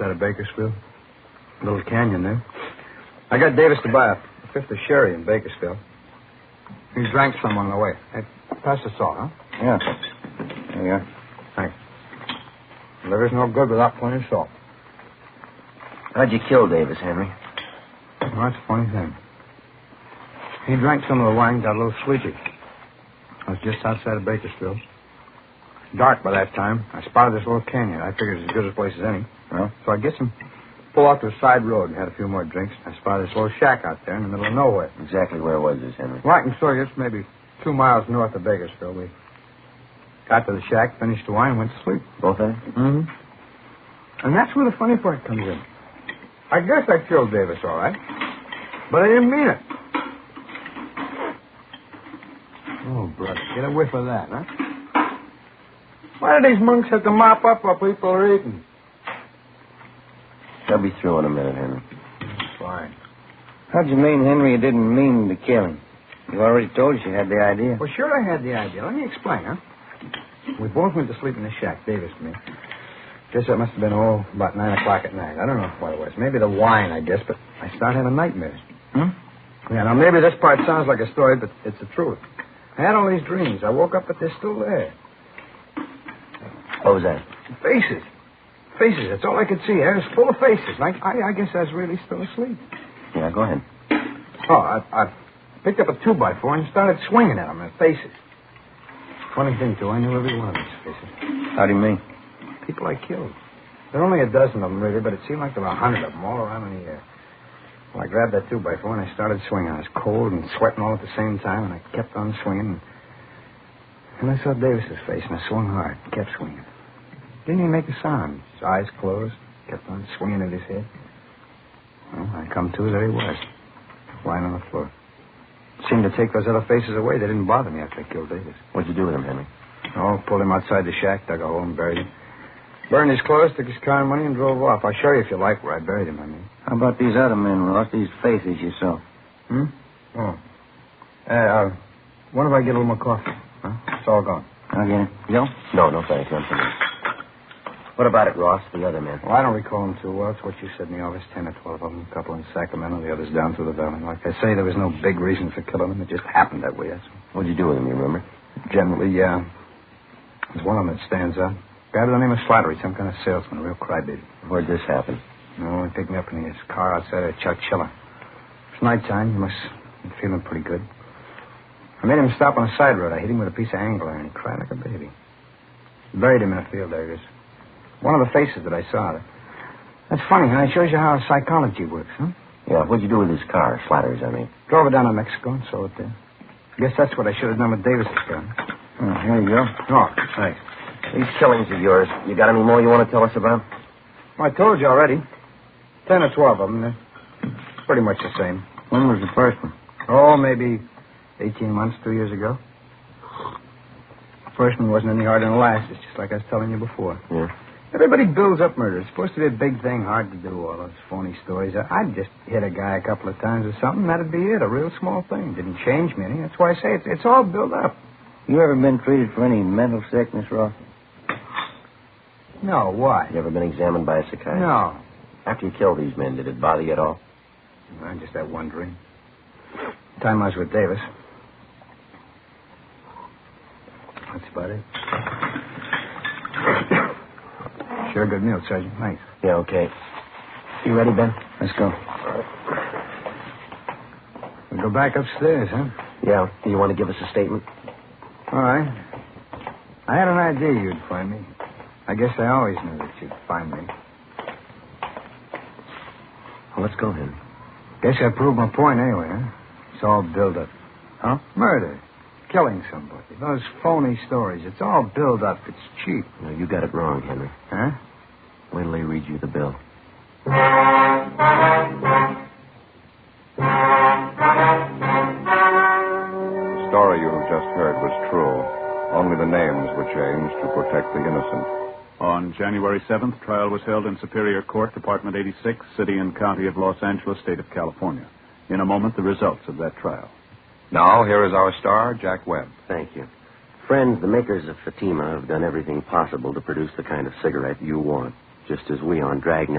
Out of Bakersfield. Little canyon there. I got Davis to buy a fifth of sherry in Bakersfield. He drank some on the way. Hey, pass the salt, huh? Yeah. There you are. Thanks. Liver's no good without plenty of salt. How'd you kill Davis, Henry? Well, that's a funny thing. He drank some of the wine, got a little sleepy. I was just outside of Bakersfield. Dark by that time. I spotted this little canyon. I figured it's as good a place as any. Well? So I guess him pull out to a side road and had a few more drinks. I spotted this little shack out there in the middle of nowhere. Exactly where was this, Henry? Well, I can show you. It's maybe 2 miles north of Bakersfield. We got to the shack, finished the wine, and went to sleep. Both of them? Mm-hmm. And that's where the funny part comes in. I guess I killed Davis, all right. But I didn't mean it. Oh, brother, get a whiff of that, huh? Why do these monks have to mop up while people are eating? They'll be through in a minute, Henry. Fine. How'd you mean, Henry, you didn't mean to kill him? You already told us you had the idea. Well, sure I had the idea. Let me explain, huh? We both went to sleep in the shack, Davis and me. Guess that must have been, about 9 o'clock at night. I don't know what it was. Maybe the wine, I guess, but I started having nightmares. Yeah, now maybe this part sounds like a story, but it's the truth. I had all these dreams. I woke up, but they're still there. What was that? Faces. Faces. That's all I could see. It was full of faces. I guess I was really still asleep. Yeah, go ahead. Oh, I picked up a 2x4 and started swinging at them, their faces. Funny thing, too, I knew every one of these faces. How do you mean? People I killed. There are only a dozen of them, really, but it seemed like there were 100 of them all around in the air. Well, I grabbed that 2x4 and I started swinging. I was cold and sweating all at the same time, and I kept on swinging. And I saw Davis's face, and I swung hard, kept swinging. Didn't even make a sound. His eyes closed, kept on swinging at his head. Well, I come to, there he was, lying on the floor. Seemed to take those other faces away. They didn't bother me after I killed Davis. What'd you do with him, Henry? Oh, pulled him outside the shack, dug a hole and buried him. Burned his clothes, took his car and money, and drove off. I'll show you if you like where I buried him, I mean. How about these other men, Ross? These faces you saw? Oh. What if I get a little more coffee? Huh? It's all gone. I'll get it. Joe? No, thanks. I'm finished. What about it, Ross? The other men? Well, I don't recall them too well. It's what you said in the office. 10 or 12 of them. A couple in Sacramento, the others down through the valley. Like I say, there was no big reason for killing them. It just happened that way. What'd you do with them, you remember? Generally, there's one of them that stands out. Guy by the name of Slattery, some kind of salesman, a real crybaby. Where'd this happen? Oh, he picked me up in his car outside of Chowchilla. It's nighttime. He must be feeling pretty good. I made him stop on a side road. I hit him with a piece of angle iron. He cried like a baby. Buried him in a field there. It is one of the faces that I saw. That's funny, huh? It shows you how psychology works, huh? Yeah, what'd you do with his car, Slattery's, I mean? Drove it down to Mexico and sold it there. Guess that's what I should have done with Davis's gun. Oh, here you go. Oh, thanks. These killings of yours, you got any more you want to tell us about? Well, I told you already. 10 or 12 of them. They're pretty much the same. When was the first one? Oh, maybe 18 months, 2 years ago. The first one wasn't any harder than the last. It's just like I was telling you before. Yeah. Everybody builds up murder. It's supposed to be a big thing, hard to do, all those phony stories. I'd just hit a guy a couple of times or something. That'd be it, a real small thing. Didn't change me any. That's why I say it's all built up. You ever been treated for any mental sickness, Ross? No, why? You ever been examined by a psychiatrist? No. After you killed these men, did it bother you at all? I just had one dream. The time I was with Davis. That's about it. Sure good meal, Sergeant. Thanks. Yeah, okay. You ready, Ben? Let's go. We go back upstairs, huh? Yeah. Do you want to give us a statement? All right. I had an idea you'd find me. I guess I always knew that you'd find me. Well, let's go, Henry. Guess I proved my point anyway, huh? It's all build up. Huh? Murder. Killing somebody. Those phony stories. It's all build up. It's cheap. No, you got it wrong, Henry. Huh? Wait till they read you the bill. The story you have just heard was true. Only the names were changed to protect the innocent. On January 7th, trial was held in Superior Court, Department 86, City and County of Los Angeles, State of California. In a moment, the results of that trial. Now, here is our star, Jack Webb. Thank you. Friends, the makers of Fatima have done everything possible to produce the kind of cigarette you want, just as we on Dragnet